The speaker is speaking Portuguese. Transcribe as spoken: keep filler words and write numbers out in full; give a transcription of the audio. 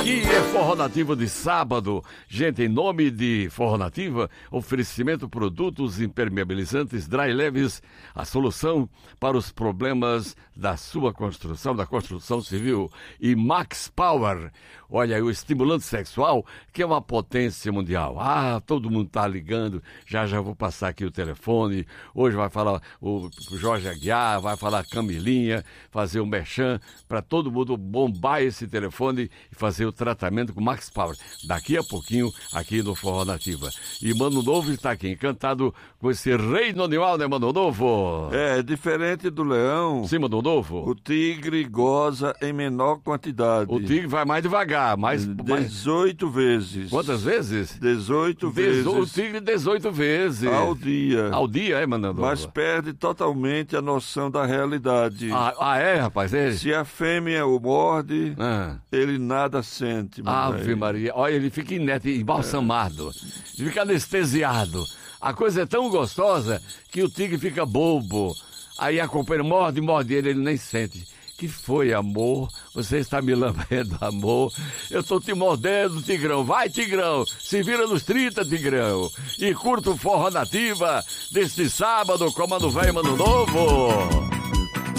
Aqui é Forró Nativa de sábado. Gente, em nome de Forró Nativa, oferecimento produtos impermeabilizantes Dry Leves, a solução para os problemas da sua construção, da construção civil. E Max Power, olha aí, o estimulante sexual, que é uma potência mundial. Ah, todo mundo tá ligando, já já vou passar aqui o telefone. Hoje vai falar o Jorge Aguiar, vai falar a Camilinha, fazer o merchan, para todo mundo bombar esse telefone e fazer o tratamento com Max Power. Daqui a pouquinho, aqui no Forró Nativa. E Mano Novo está aqui, encantado com esse reino animal, né, Mano Novo? É, diferente do leão. Sim, Mano Novo. O tigre goza em menor quantidade. O tigre vai mais devagar, mais... dezoito mais... vezes. Quantas vezes? dezoito vezes. O tigre dezoito vezes. Ao dia. Ao dia, é, Mano Novo? Mas perde totalmente a noção da realidade. Ah, ah é, rapaz? É? Se a fêmea o morde, ah. ele nada sente. Ave Maria. Olha, ele fica inerte, embalsamado. É. Ele fica anestesiado. A coisa é tão gostosa que o tigre fica bobo. Aí a companheira morde, morde ele, ele nem sente. Que foi, amor? Você está me lambendo, amor? Eu tô te mordendo, Tigrão. Vai, Tigrão. Se vira nos trinta, Tigrão. E curta o Forró Nativa deste sábado, Comando Velho, Mano Novo.